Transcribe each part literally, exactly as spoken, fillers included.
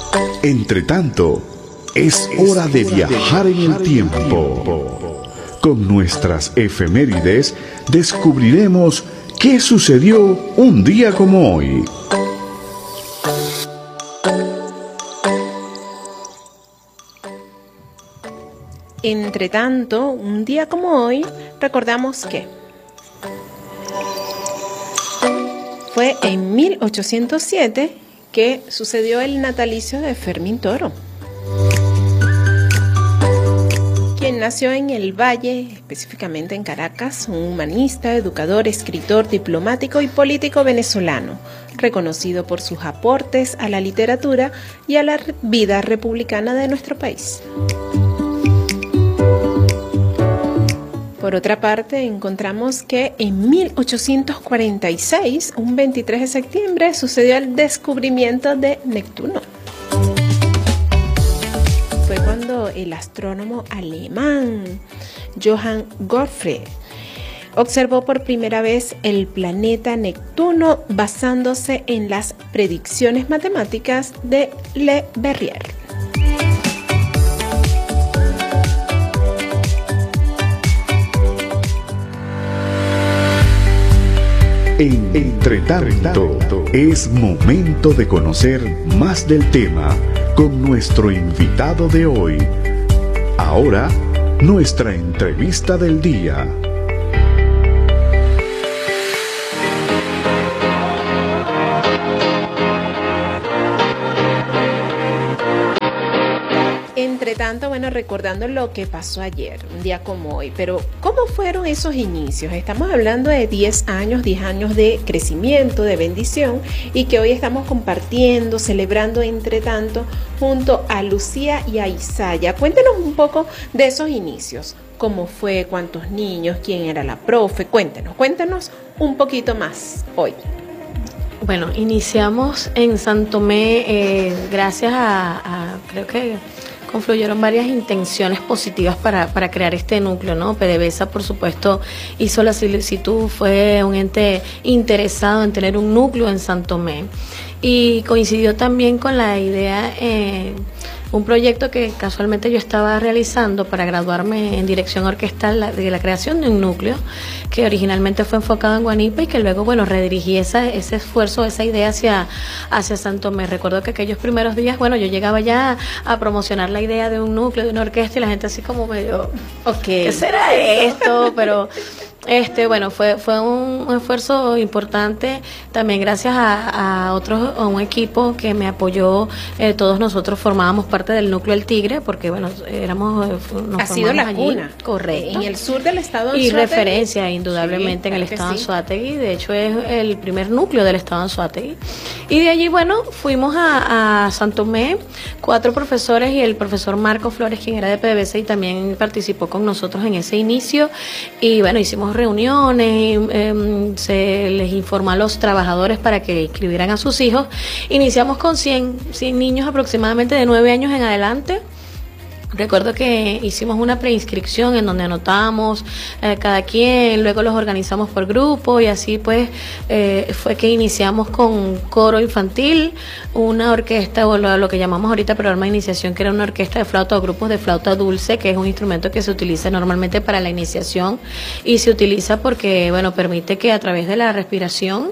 Entre tanto, es hora de viajar en el tiempo. Con nuestras efemérides descubriremos qué sucedió un día como hoy. Entre tanto, un día como hoy, recordamos que fue en mil ochocientos siete que sucedió el natalicio de Fermín Toro, quien nació en el Valle, específicamente en Caracas, un humanista, educador, escritor, diplomático y político venezolano, reconocido por sus aportes a la literatura y a la vida republicana de nuestro país. Por otra parte, encontramos que en mil ochocientos cuarenta y seis, un veintitrés de septiembre, sucedió el descubrimiento de Neptuno. Fue cuando el astrónomo alemán Johann Gottfried observó por primera vez el planeta Neptuno basándose en las predicciones matemáticas de Le Verrier. En Entretanto, es momento de conocer más del tema con nuestro invitado de hoy. Ahora, nuestra entrevista del día. Entre tanto, bueno, recordando lo que pasó ayer, un día como hoy, pero ¿cómo fueron esos inicios? Estamos hablando de diez años, diez años de crecimiento, de bendición, y que hoy estamos compartiendo, celebrando entre tanto, junto a Lucía y a Isaya. Cuéntenos un poco de esos inicios, cómo fue, cuántos niños, quién era la profe, cuéntenos, cuéntenos un poquito más hoy. Bueno, iniciamos en San Tomé, eh, gracias a, a, creo que confluyeron varias intenciones positivas para, para crear este núcleo, ¿no? PDVSA, por supuesto, hizo la solicitud, fue un ente interesado en tener un núcleo en San Tomé, y coincidió también con la idea, eh, un proyecto que casualmente yo estaba realizando para graduarme en dirección orquestal de la creación de un núcleo que originalmente fue enfocado en Guanipa y que luego, bueno, redirigí esa, ese esfuerzo, esa idea hacia, hacia San Tomé. Recuerdo que aquellos primeros días, bueno, yo llegaba ya a promocionar la idea de un núcleo, de una orquesta, y la gente así como medio, ok, ¿qué será esto? Pero Este, bueno, fue fue un, un esfuerzo importante, también gracias a, a otros, a un equipo que me apoyó. Eh, todos nosotros formábamos parte del núcleo El Tigre, porque bueno, éramos, nos ha sido la allí, cuna, correcto, en el sur del estado de y Anzoátegui. referencia indudablemente, sí, en el estado de sí. Anzoátegui. De hecho es el primer núcleo del estado de Anzoátegui, y de allí, bueno, fuimos a, a San Tomé, cuatro profesores y el profesor Marco Flores, quien era de PDVSA y también participó con nosotros en ese inicio, y bueno, hicimos reuniones, eh, se les informó a los trabajadores para que inscribieran a sus hijos. Iniciamos con cien, cien niños aproximadamente de nueve años en adelante. Recuerdo que hicimos una preinscripción en donde anotamos eh, cada quien, luego los organizamos por grupo, y así pues eh, fue que iniciamos con coro infantil, una orquesta, o lo, lo que llamamos ahorita programa de iniciación, que era una orquesta de flauta o grupos de flauta dulce, que es un instrumento que se utiliza normalmente para la iniciación, y se utiliza porque, bueno, permite que a través de la respiración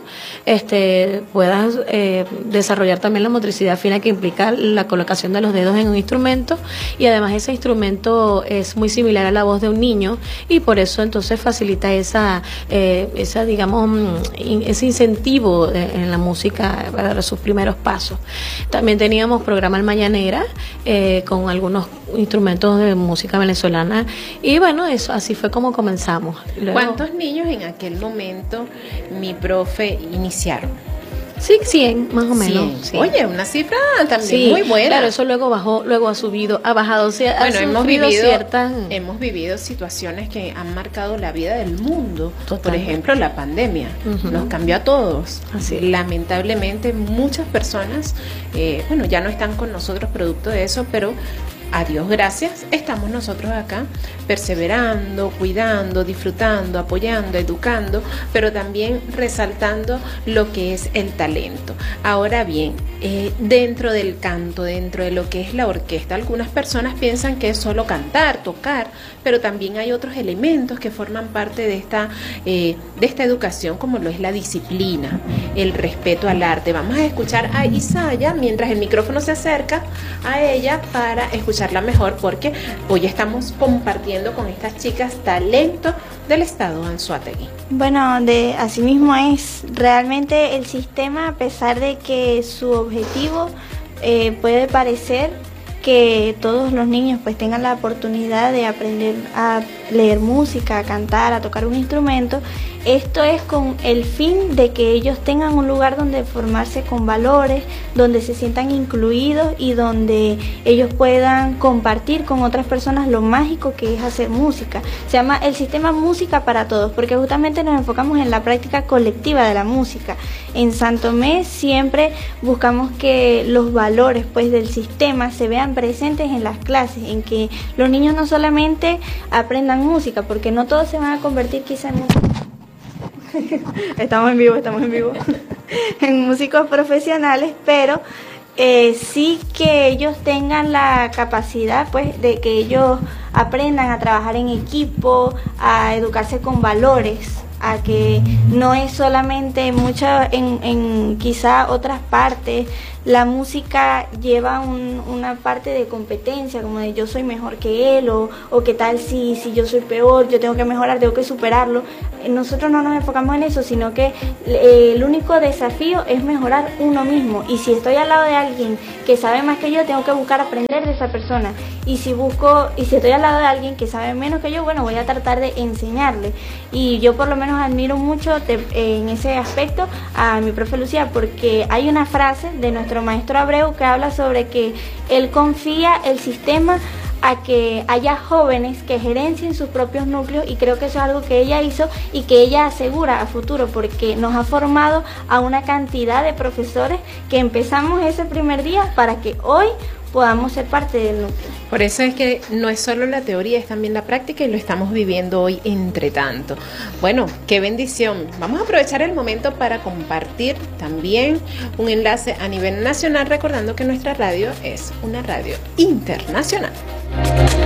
este puedas eh, desarrollar también la motricidad fina que implica la colocación de los dedos en un instrumento, y además ese instrumento es muy similar a la voz de un niño, y por eso entonces facilita esa, eh, esa digamos, ese incentivo de, en la música para sus primeros pasos. También teníamos programa Almayanera eh, con algunos instrumentos de música venezolana, y bueno, eso así fue como comenzamos. Luego, ¿cuántos niños en aquel momento, mi profe, iniciaron? Sí, cien, más o menos. Sí. Oye, una cifra también sí, muy buena. Claro, eso luego bajó, luego ha subido, ha bajado, o sea, bueno, ha hemos vivido, ciertas... hemos vivido situaciones que han marcado la vida del mundo. Totalmente. Por ejemplo, la pandemia uh-huh. nos cambió a todos. Así. Lamentablemente, muchas personas, eh, bueno, ya no están con nosotros producto de eso, pero a Dios gracias, estamos nosotros acá perseverando, cuidando, disfrutando, apoyando, educando, pero también resaltando lo que es el talento. Ahora bien, eh, dentro del canto, dentro de lo que es la orquesta, algunas personas piensan que es solo cantar, tocar, pero también hay otros elementos que forman parte de esta, eh, de esta educación, como lo es la disciplina, el respeto al arte. Vamos a escuchar a Isaya mientras el micrófono se acerca a ella para escucharla mejor, porque hoy estamos compartiendo con estas chicas talento del estado Anzoátegui. Bueno, de asimismo es realmente el sistema, a pesar de que su objetivo eh, puede parecer que todos los niños pues tengan la oportunidad de aprender a leer música, a cantar, a tocar un instrumento. Esto es con el fin de que ellos tengan un lugar donde formarse con valores, donde se sientan incluidos y donde ellos puedan compartir con otras personas lo mágico que es hacer música. Se llama el sistema Música para Todos, porque justamente nos enfocamos en la práctica colectiva de la música. En Santomé siempre buscamos que los valores pues del sistema se vean presentes en las clases, en que los niños no solamente aprendan música, porque no todos se van a convertir quizá en estamos en vivo, estamos en vivo en músicos profesionales, pero eh, sí que ellos tengan la capacidad pues de que ellos aprendan a trabajar en equipo, a educarse con valores, a que no es solamente mucha en, en quizá otras partes. La música lleva un, una parte de competencia, como de yo soy mejor que él, o, o qué tal si, si yo soy peor, yo tengo que mejorar, tengo que superarlo. Nosotros no nos enfocamos en eso, sino que eh, el único desafío es mejorar uno mismo. Y si estoy al lado de alguien que sabe más que yo, tengo que buscar aprender de esa persona. Y si busco, y si estoy al lado de alguien que sabe menos que yo, bueno, voy a tratar de enseñarle. Y yo por lo menos admiro mucho de, eh, en ese aspecto a mi profe Lucía, porque hay una frase de nuestro maestro Abreu que habla sobre que él confía el sistema a que haya jóvenes que gerencien sus propios núcleos, y creo que eso es algo que ella hizo y que ella asegura a futuro, porque nos ha formado a una cantidad de profesores que empezamos ese primer día para que hoy podamos ser parte del núcleo. Por eso es que no es solo la teoría, es también la práctica, y lo estamos viviendo hoy entre tanto. Bueno, qué bendición. Vamos a aprovechar el momento para compartir también un enlace a nivel nacional, recordando que nuestra radio es una radio internacional.